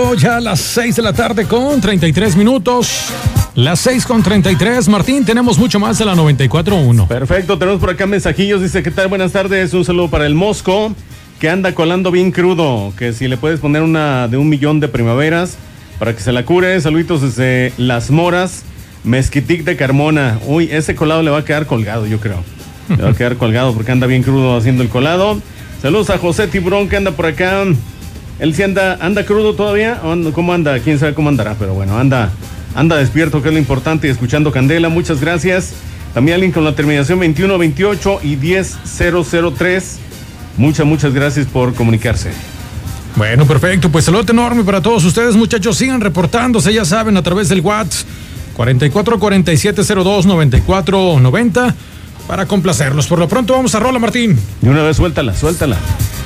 Ya a las 6 de la tarde con 33 minutos. Las 6:33, Martín, tenemos mucho más de la 94.1. Perfecto, tenemos por acá mensajillos. Dice, ¿qué tal? Buenas tardes. Un saludo para el Mosco, que anda colando bien crudo. Que si le puedes poner una de 1,000,000 de primaveras para que se la cure. Saluditos desde Las Moras, Mezquitic de Carmona. Uy, ese colado le va a quedar colgado, yo creo. Le va a quedar colgado porque anda bien crudo haciendo el colado. Saludos a José Tiburón, que anda por acá. Él sí anda crudo todavía. ¿Cómo anda? Quién sabe cómo andará, pero bueno, anda despierto, que es lo importante, y escuchando Candela. Muchas gracias. También alguien con la terminación 2128 y 10003. Muchas gracias por comunicarse. Bueno, perfecto, pues saludo enorme para todos ustedes, muchachos. Sigan reportándose, ya saben, a través del WhatsApp 4447029490 para complacerlos. Por lo pronto vamos a rola, Martín. De una vez, suéltala.